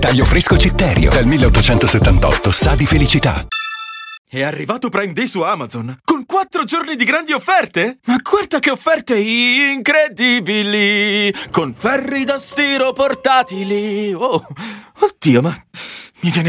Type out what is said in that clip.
Taglio fresco Citterio, dal 1878, sa di felicità. È arrivato Prime Day su Amazon, con 4 giorni di grandi offerte? Ma guarda che offerte incredibili! Con ferri da stiro portatili! Oh, oddio, ma mi viene